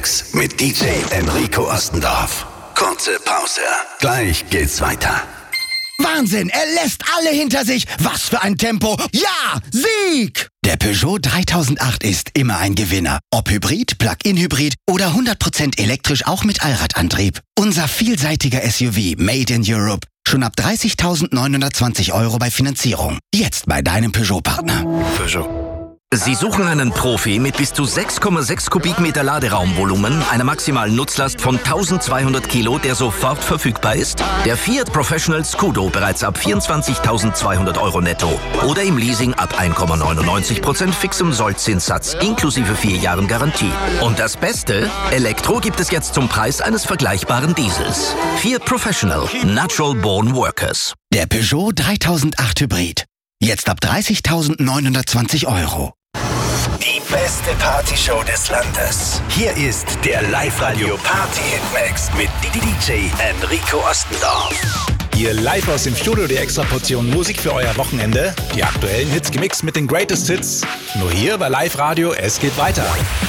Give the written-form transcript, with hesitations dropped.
Musikmix mit DJ Enrico Ostendorf. Kurze Pause. Gleich geht's weiter. Wahnsinn, er lässt alle hinter sich. Was für ein Tempo. Ja, Sieg! Der Peugeot 3008 ist immer ein Gewinner. Ob Hybrid, Plug-in-Hybrid oder 100% elektrisch auch mit Allradantrieb. Unser vielseitiger SUV Made in Europe. Schon ab 30.920 € bei Finanzierung. Jetzt bei deinem Peugeot-Partner. Peugeot. Sie suchen einen Profi mit bis zu 6,6 Kubikmeter Laderaumvolumen, einer maximalen Nutzlast von 1200 Kilo, der sofort verfügbar ist? Der Fiat Professional Scudo bereits ab 24.200 € netto oder im Leasing ab 1,99% fixem Sollzinssatz inklusive 4 Jahren Garantie. Und das Beste? Elektro gibt es jetzt zum Preis eines vergleichbaren Diesels. Fiat Professional, Natural Born Workers. Der Peugeot 3008 Hybrid. Jetzt ab 30.920 €. Die beste Partyshow des Landes. Hier ist der Live-Radio Party-Hitmix mit DJ Enrico Ostendorf. Hier live aus dem Studio die extra Portion Musik für euer Wochenende. Die aktuellen Hits gemixt mit den Greatest Hits. Nur hier bei Live Radio, es geht weiter.